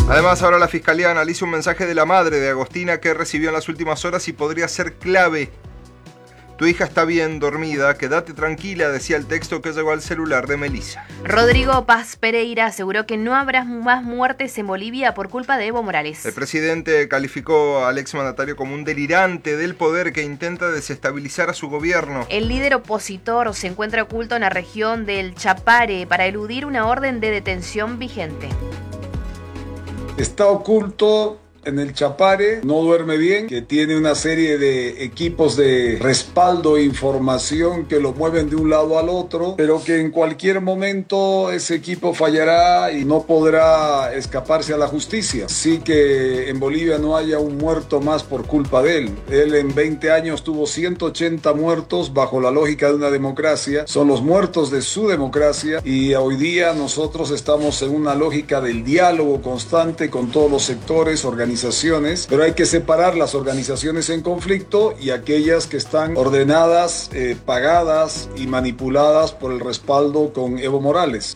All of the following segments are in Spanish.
Además, ahora la Fiscalía analiza un mensaje de la madre de Agostina que recibió en las últimas horas y podría ser clave. Tu hija está bien, dormida, quédate tranquila, decía el texto que llegó al celular de Melissa. Rodrigo Paz Pereira aseguró que no habrá más muertes en Bolivia por culpa de Evo Morales. El presidente calificó al exmandatario como un delirante del poder que intenta desestabilizar a su gobierno. El líder opositor se encuentra oculto en la región del Chapare para eludir una orden de detención vigente. Está oculto en el Chapare, no duerme bien, que tiene una serie de equipos de respaldo e información que lo mueven de un lado al otro, pero que en cualquier momento ese equipo fallará y no podrá escaparse a la justicia. Así que en Bolivia no haya un muerto más por culpa de él. Él en 20 años tuvo 180 muertos bajo la lógica de una democracia. Son los muertos de su democracia y hoy día nosotros estamos en una lógica del diálogo constante con todos los sectores, organizaciones, pero hay que separar las organizaciones en conflicto y aquellas que están ordenadas, pagadas y manipuladas por el respaldo con Evo Morales.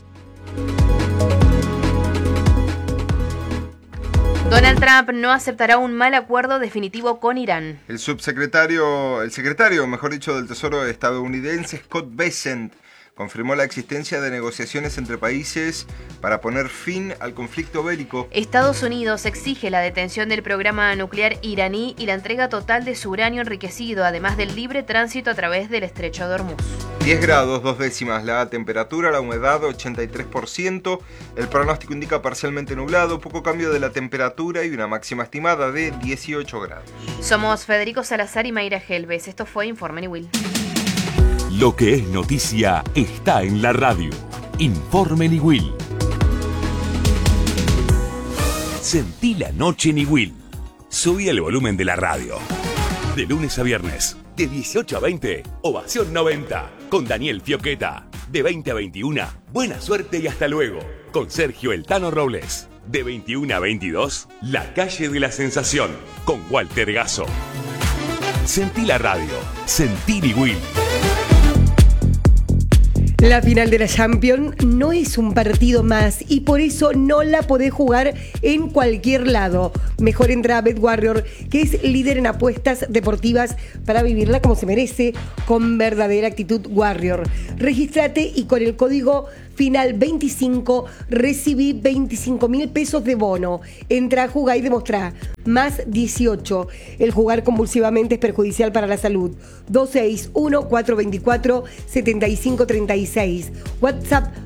Donald Trump no aceptará un mal acuerdo definitivo con Irán. El secretario del Tesoro estadounidense, Scott Bessent, confirmó la existencia de negociaciones entre países para poner fin al conflicto bélico. Estados Unidos exige la detención del programa nuclear iraní y la entrega total de su uranio enriquecido, además del libre tránsito a través del estrecho de Hormuz. 10 grados, 2 décimas la temperatura, la humedad 83%, el pronóstico indica parcialmente nublado, poco cambio de la temperatura y una máxima estimada de 18 grados. Somos Federico Salazar y Mayra Helves, esto fue Informe Niwil. Lo que es noticia está en la radio. Informe Niwil. Sentí la noche Niwil. Subí el volumen de la radio. De lunes a viernes, de 18 a 20, Ovación 90, con Daniel Fioqueta. De 20 a 21, buena suerte y hasta luego, con Sergio El Tano Robles. De 21 a 22, La Calle de la Sensación, con Walter Gasso. Sentí la radio. Sentí Niwil. La final de la Champions no es un partido más y por eso no la podés jugar en cualquier lado. Mejor entra a BetWarrior, que es líder en apuestas deportivas para vivirla como se merece, con verdadera actitud Warrior. Regístrate y con el código final 25 recibí 25.000 pesos de bono. Entra, jugá y demostrá. Más 18. El jugar compulsivamente es perjudicial para la salud. 261-424-7536. WhatsApp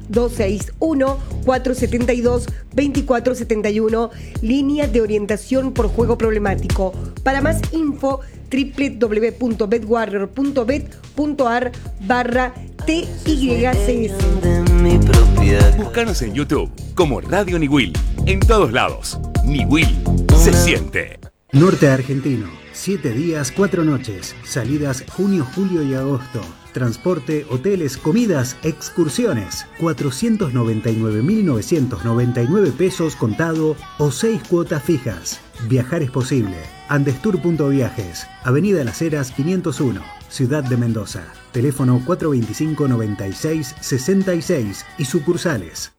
261-472-2471. Línea de orientación por juego problemático. Para más info, www.betwarrior.bet.ar/TYCS. Búscanos en YouTube como Radio Niwil. En todos lados. Niwil se siente. Norte Argentino. 7 días, 4 noches. Salidas junio, julio y agosto. Transporte, hoteles, comidas, excursiones. 499.999 pesos contado o 6 cuotas fijas. Viajar es posible. Andestur.viajes. Avenida Las Heras 501. Ciudad de Mendoza. Teléfono 425-96-66 y sucursales.